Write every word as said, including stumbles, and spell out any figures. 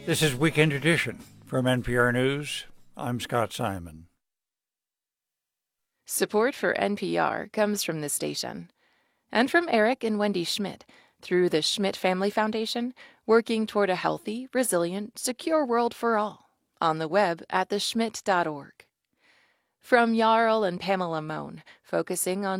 This is Weekend Edition from N P R News. I'm Scott Simon. Support for N P R comes from this station and from Eric and Wendy Schmidt through the Schmidt Family Foundation, working toward a healthy, resilient, secure world for all on the web at the schmidt dot org. From Jarl and Pamela Mohn, focusing on